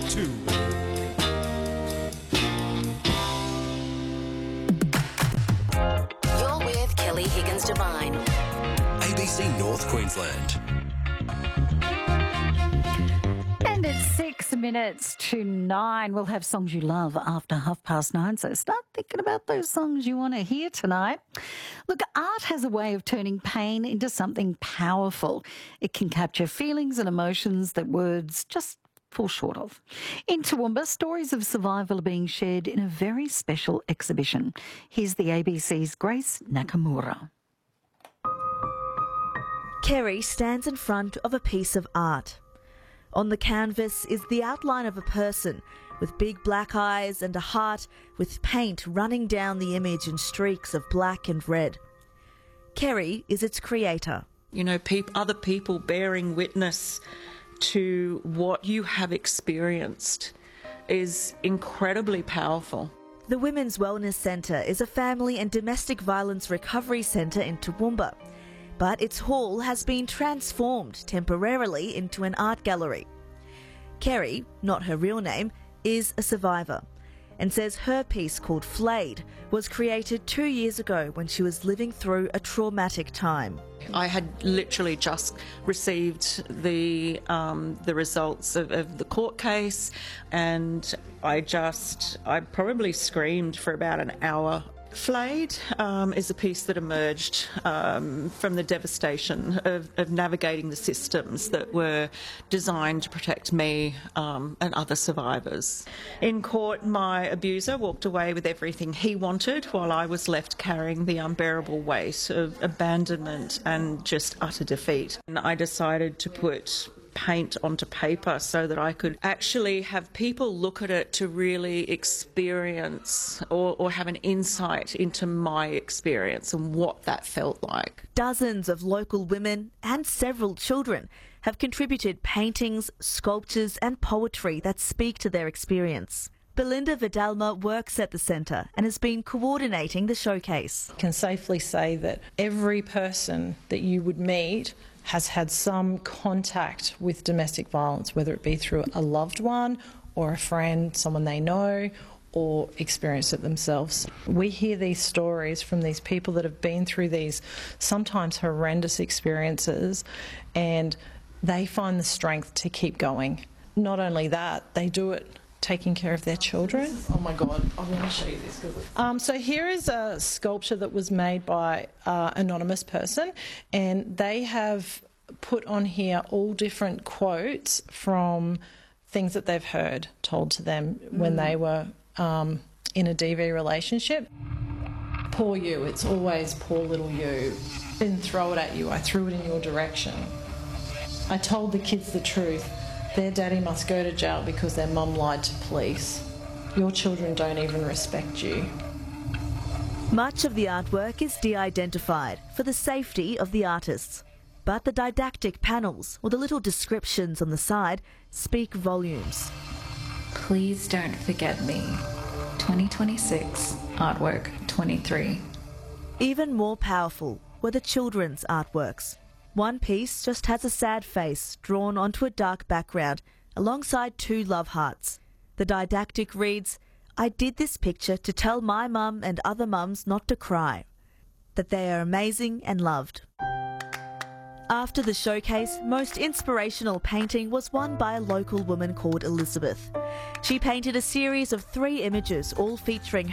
2. You're with Kelly Higgins Devine. ABC North Queensland. And it's 6 minutes to 9. We'll have songs you love after 9:30. So start thinking about those songs you want to hear tonight. Look, art has a way of turning pain into something powerful. It can capture feelings and emotions that words just fall short of. In Toowoomba, stories of survival are being shared in a very special exhibition. Here's the ABC's Grace Nakamura. Kerry stands in front of a piece of art. On the canvas is the outline of a person with big black eyes and a heart with paint running down the image in streaks of black and red. Kerry is its creator. You know, other people bearing witness to what you have experienced is incredibly powerful. The Women's Wellness Centre is a family and domestic violence recovery centre in Toowoomba, but its hall has been transformed temporarily into an art gallery. Kerry, not her real name, is a survivor and says her piece called Flayed was created 2 years ago when she was living through a traumatic time. I had literally just received the results of the court case, and I probably screamed for about an hour. Flayed is a piece that emerged from the devastation of navigating the systems that were designed to protect me and other survivors. In court, my abuser walked away with everything he wanted while I was left carrying the unbearable weight of abandonment and just utter defeat. And I decided to put paint onto paper so that I could actually have people look at it to really experience or have an insight into my experience and what that felt like. Dozens of local women and several children have contributed paintings, sculptures and poetry that speak to their experience. Belinda Vidalma works at the centre and has been coordinating the showcase. I can safely say that every person that you would meet has had some contact with domestic violence, whether it be through a loved one or a friend, someone they know, or experienced it themselves. We hear these stories from these people that have been through these sometimes horrendous experiences, and they find the strength to keep going. Not only that, they do it taking care of their children. Oh my God, I want to show you this. So here is a sculpture that was made by an anonymous person, and they have put on here all different quotes from things that they've heard told to them when they were in a DV relationship. Poor you, it's always poor little you. I didn't throw it at you, I threw it in your direction. I told the kids the truth. Their daddy must go to jail because their mum lied to police. Your children don't even respect you. Much of the artwork is de-identified for the safety of the artists. But the didactic panels, or the little descriptions on the side, speak volumes. Please don't forget me. 2026, artwork 23. Even more powerful were the children's artworks. One piece just has a sad face drawn onto a dark background alongside 2 love hearts. The didactic reads, "I did this picture to tell my mum and other mums not to cry, that they are amazing and loved." After the showcase, most inspirational painting was one by a local woman called Elizabeth. She painted a series of 3 images, all featuring